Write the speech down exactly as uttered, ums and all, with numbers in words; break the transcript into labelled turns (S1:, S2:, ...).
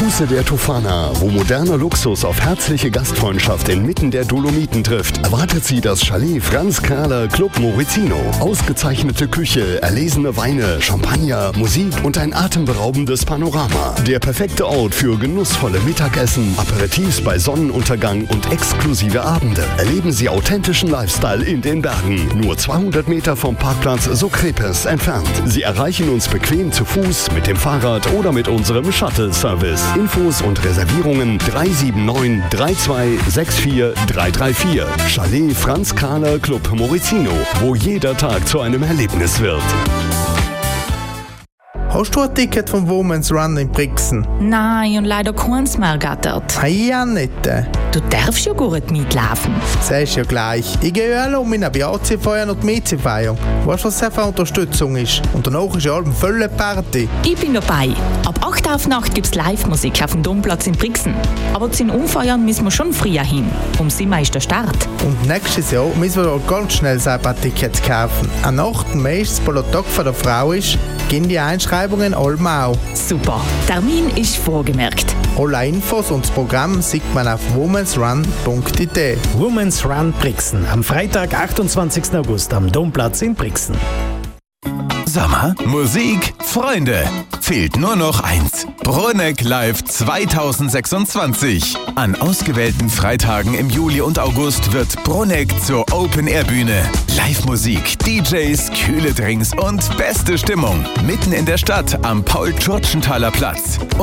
S1: Fuße der Tofana, wo moderner Luxus auf herzliche Gastfreundschaft inmitten der Dolomiten trifft, erwartet Sie das Chalet Franz Kahler Club Morizino. Ausgezeichnete Küche, erlesene Weine, Champagner, Musik und ein atemberaubendes Panorama. Der perfekte Ort für genussvolle Mittagessen, Aperitifs bei Sonnenuntergang und exklusive Abende. Erleben Sie authentischen Lifestyle in den Bergen. Nur zweihundert Meter vom Parkplatz Socrepes entfernt. Sie erreichen uns bequem zu Fuß, mit dem Fahrrad oder mit unserem Shuttle-Service. Infos und Reservierungen drei sieben neun, drei zwei sechs vier, drei drei vier. Chalet Franz Kahler Club Morizino, wo jeder Tag zu einem Erlebnis wird.
S2: Hast du ein Ticket vom Women's Run in Brixen?
S3: Nein, und leider keins mehr gattert.
S2: Hey, ja nicht.
S3: Du darfst ja gut mitlaufen.
S2: Sagst ja gleich. Ich gehe alle um meine B A C-Feier und die M C-Feier. Weißt du, was das für Unterstützung ist? Und danach ist ja eine volle Party.
S3: Ich bin dabei. Ab acht auf Nacht gibt es Live-Musik auf dem Domplatz in Brixen. Aber zu den Umfeiern müssen wir schon früher hin. Um sieben ist der Start.
S2: Und nächstes Jahr müssen wir ganz schnell selber Tickets kaufen. An acht Mai ist das Tag für die Frau ist, gehen die Einschreibungen allmal.
S3: Super. Termin ist vorgemerkt.
S2: Alle Infos und das Programm sieht man auf womens run punkt i t.
S4: Women's Run Brixen am Freitag, achtundzwanzigsten August am Domplatz in Brixen.
S5: Sommer, Musik, Freunde. Fehlt nur noch eins. Bruneck Live zweitausendsechsundzwanzig. An ausgewählten Freitagen im Juli und August wird Bruneck zur Open-Air-Bühne. Live-Musik, D Js, kühle Drinks und beste Stimmung. Mitten in der Stadt am Paul-Tschurtschenthaler Platz.